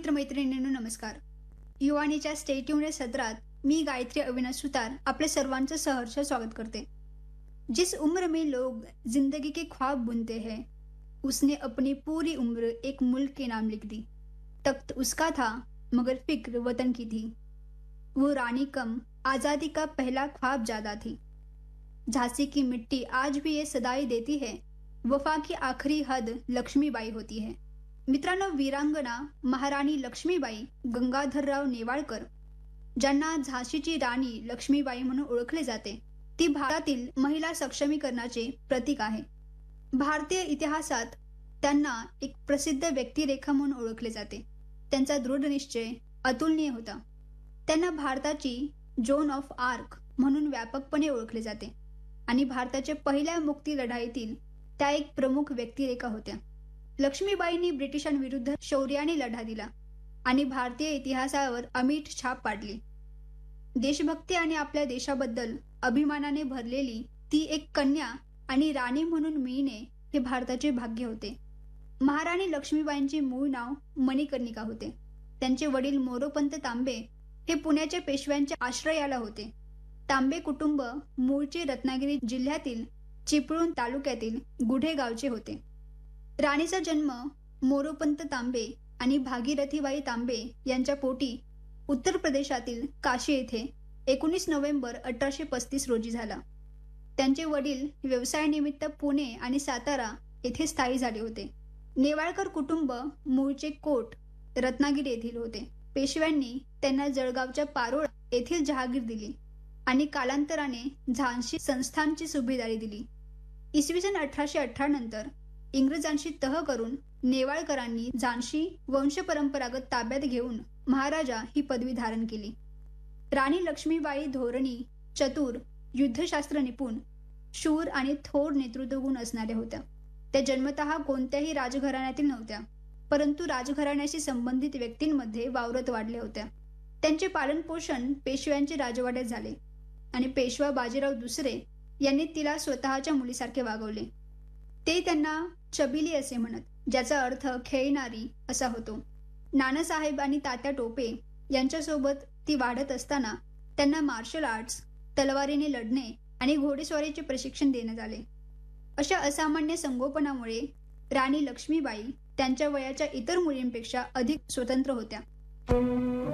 मित्रमैत्रिणींनो नमस्कार. युवानीच्या stay tuned सत्रात मी गायत्री अविनाश सुतार आपले सर्वांचं सहर्ष स्वागत करते. जिस उम्र में लोग जिंदगी के ख्वाब बुनते हैं, उसने अपनी पूरी उम्र एक मुल्क के नाम लिख दी. तख्त उसका था मगर फिक्र वतन की थी. वो रानी कम आजादी का पहला ख्वाब ज्यादा थी. झांसी की मिट्टी आज भी ये सदाई देती है, वफा की आखिरी हद लक्ष्मीबाई होती है. मित्रांनो, वीरांगना महाराणी लक्ष्मीबाई गंगाधरराव नेवाळकर, ज्यांना झाशीची राणी लक्ष्मीबाई म्हणून ओळखले जाते, ती भारतातील महिला सक्षमीकरणाचे प्रतीक आहे. भारतीय इतिहासात त्यांना एक प्रसिद्ध व्यक्तिरेखा म्हणून ओळखले जाते. त्यांचा दृढ निश्चय अतुलनीय होता. त्यांना भारताची जोन ऑफ आर्क म्हणून व्यापकपणे ओळखले जाते आणि भारताच्या पहिल्या मुक्ती लढाईतील त्या एक प्रमुख व्यक्तिरेखा होत्या. लक्ष्मीबाईंनी ब्रिटिशांविरुद्ध शौर्याने लढा दिला आणि भारतीय इतिहासावर अमिट छाप पाडली. देशभक्ती आणि आपल्या देशाबद्दल अभिमानाने भरलेली ती एक कन्या आणि राणी म्हणून मिळणे हे भारताचे भाग्य होते. महाराणी लक्ष्मीबाईंचे मूळ नाव मणिकर्णिका होते. त्यांचे वडील मोरोपंत तांबे हे पुण्याच्या पेशव्यांच्या आश्रयाला होते. तांबे कुटुंब मूळचे रत्नागिरी जिल्ह्यातील चिपळूण तालुक्यातील गुढे गावचे होते. राणीचा जन्म मोरोपंत तांबे आणि भागीरथीबाई तांबे यांच्या पोटी उत्तर प्रदेशातील काशी येथे 19 नोव्हेंबर 1835 रोजी झाला. त्यांचे वडील व्यवसायानिमित्त पुणे आणि सातारा येथे स्थायी झाले होते. नेवाळकर कुटुंब मूळचे कोट रत्नागिरी येथील होते. पेशव्यांनी त्यांना जळगावच्या पारोळ येथील जहागीर दिली आणि कालांतराने झांसी संस्थानची सुभेदारी दिली. इसवी सन 1818 नंतर इंग्रजांशी तह करून नेवाळकरांनी झांसी वंशपरंपरागत ताब्यात घेऊन महाराजा ही पदवी धारण केली. राणी लक्ष्मीबाई धोरणी, चतुर, युद्धशास्त्र निपुण, शूर आणि थोर नेतृत्व गुण असणाऱ्या होत्या. त्या जन्मतः कोणत्याही राजघराण्यातील नव्हत्या, परंतु राजघराण्याशी संबंधित व्यक्तींमध्ये वावरत वाढल्या होत्या. त्यांचे पालनपोषण पेशव्यांचे राजवाड्यात झाले आणि पेशवा बाजीराव दुसरे यांनी तिला स्वतःच्या मुलीसारखे वागवले. ते त्यांना चबिली असे म्हणत, ज्याचा अर्थ खेळणारी असा होतो. नानासाहेब आणि तात्या टोपे यांच्यासोबत ती वाढत असताना त्यांना मार्शल आर्ट्स, तलवारीने लढणे आणि घोडेस्वारीचे प्रशिक्षण देण्यात आले. अशा असामान्य संगोपनामुळे राणी लक्ष्मीबाई त्यांच्या वयाच्या इतर मुलींपेक्षा अधिक स्वतंत्र होत्या.